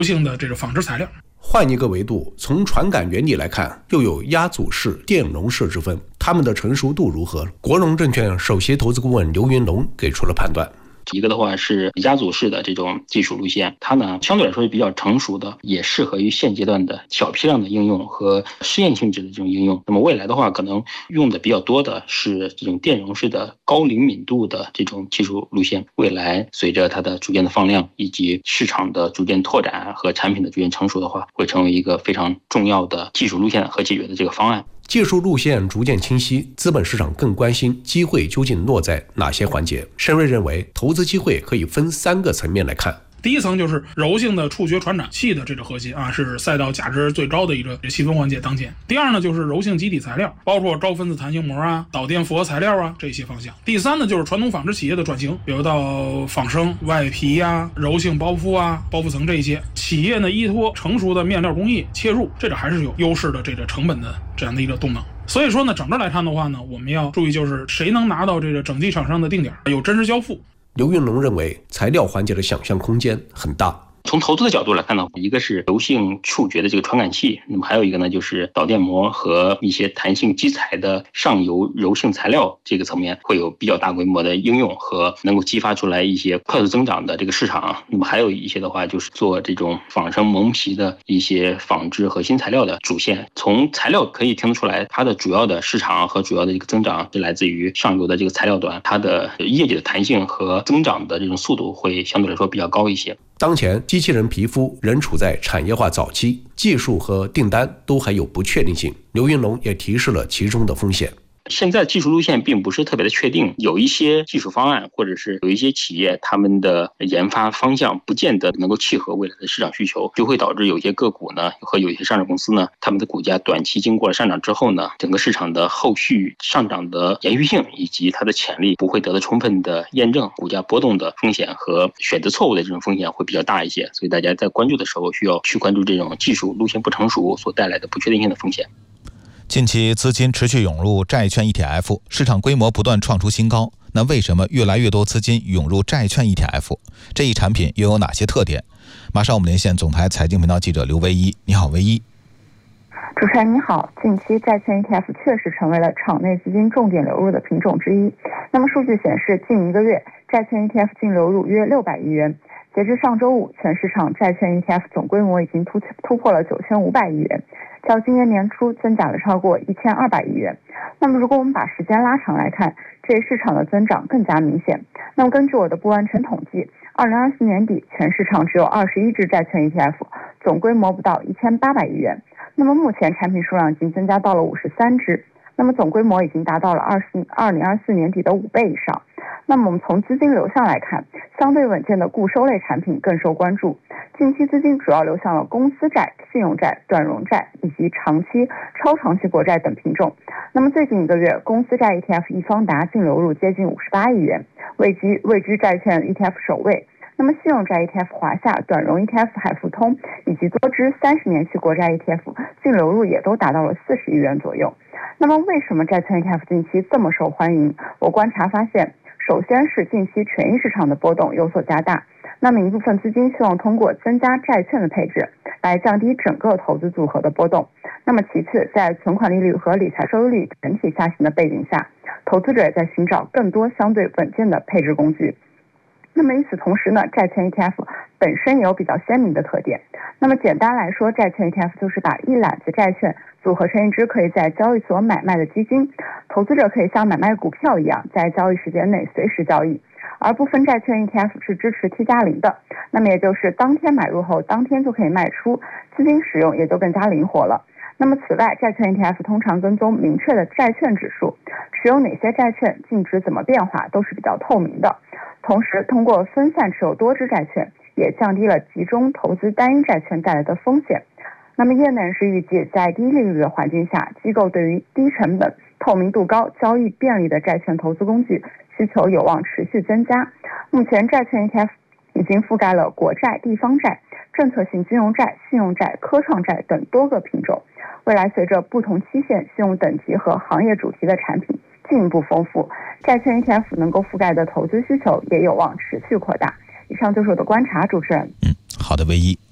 性的这个纺织材料。 换一个维度，从传感原理来看，又有压阻式、电容式之分，它们的成熟度如何？国融证券首席投资顾问刘云龙给出了判断。 一个的话是压阻式的这种技术路线，它呢相对来说是比较成熟的，也适合于现阶段的小批量的应用和试验性质的这种应用。那么未来的话，可能用的比较多的是这种电容式的高灵敏度的这种技术路线。未来随着它的逐渐的放量，以及市场的逐渐拓展和产品的逐渐成熟的话，会成为一个非常重要的技术路线和解决的这个方案。 技术路线逐渐清晰，资本市场更关心机会究竟落在哪些环节。申瑞认为，投资机会可以分3个层面来看。 第一层就是柔性的触觉传感器的这个核心是赛道价值最高的一个细分环节当前。第二呢，就是柔性基底材料，包括高分子弹性膜导电复合材料这些方向。第三呢，就是传统纺织企业的转型，比如到仿生、外皮柔性包覆包覆层这一些企业呢，依托成熟的面料工艺切入，这个还是有优势的这个成本的这样的一个动能。所以说呢，整个来看的话呢，我们要注意就是谁能拿到这个整机厂商的定点，有真实交付。 刘云龙认为，材料环节的想象空间很大。 从投资的角度来看呢，一个是柔性触觉的这个传感器，那么还有一个呢就是导电膜和一些弹性基材的上游柔性材料，这个层面会有比较大规模的应用和能够激发出来一些快速增长的这个市场。那么还有一些的话就是做这种仿生蒙皮的一些纺织和新材料的主线。从材料可以听得出来，它的主要的市场和主要的这个增长是来自于上游的这个材料端，它的业绩的弹性和增长的这种速度会相对来说比较高一些。 当前机器人皮肤仍处在产业化早期，技术和订单都还有不确定性。刘云龙也提示了其中的风险。 现在技术路线并不是特别的确定，有一些技术方案或者是有一些企业，他们的研发方向不见得能够契合未来的市场需求，就会导致有些个股呢和有些上市公司呢，他们的股价短期经过了上涨之后呢，整个市场的后续上涨的延续性以及它的潜力不会得到充分的验证，股价波动的风险和选择错误的这种风险会比较大一些。所以大家在关注的时候需要去关注这种技术路线不成熟所带来的不确定性的风险。 近期资金持续涌入债券 ETF， 市场规模不断创出新高。那为什么越来越多资金涌入债券 ETF？ 这一产品又有哪些特点？马上我们连线总台财经频道记者刘唯一。你好，唯一。 主持人你好，近期债券 ETF 确实成为了场内资金重点流入的品种之一。那么数据显示，近1个月债券 ETF 净流入约600亿元。截至上周五，全市场债券 ETF 总规模已经突破了9500亿元，较今年年初增长了超过1200亿元。那么如果我们把时间拉长来看，这一市场的增长更加明显。那么根据我的不完全统计，2024年底全市场只有21只债券 ETF， 总规模不到1800亿元。那么目前产品数量已经增加到了53只，那么总规模已经达到了2024年底的5倍以上。那么我们从资金流向来看，相对稳健的固收类产品更受关注。近期资金主要流向了公司债、信用债、短融债以及长期、超长期国债等品种。那么最近1个月，公司债 ETF 易方达净流入接近58亿元，位居债券 ETF 首位。那么信用债 ETF 华夏、短融 ETF 海富通以及多支30年期国债 ETF 净流入也都达到了40亿元左右。那么为什么债券 ETF 近期这么受欢迎？我观察发现，首先是近期权益市场的波动有所加大，那么一部分资金希望通过增加债券的配置来降低整个投资组合的波动。那么其次，在存款利率和理财收益率整体下行的背景下，投资者也在寻找更多相对稳健的配置工具。那么与此同时呢，债券 ETF 本身也有比较鲜明的特点。那么简单来说，债券 ETF 就是把一揽子债券组合成一只可以在交易所买卖的基金，投资者可以像买卖股票一样，在交易时间内随时交易。而部分债券 ETF 是支持 T+0 的，那么也就是当天买入后当天就可以卖出，资金使用也就更加灵活了。那么此外，债券 ETF 通常跟踪明确的债券指数，持有哪些债券，净值怎么变化都是比较透明的。同时，通过分散持有多只债券，也降低了集中投资单一债券带来的风险。那么业内人士预计，在低利率的环境下，机构对于低成本、透明度高、交易便利的债券投资工具需求有望持续增加。目前债券 ETF 已经覆盖了国债、地方债、政策性金融债、信用债、科创债等多个品种。未来随着不同期限、信用等级和行业主题的产品进一步丰富，债券 ETF 能够覆盖的投资需求也有望持续扩大。以上就是我的观察，主持人。 好的，唯一。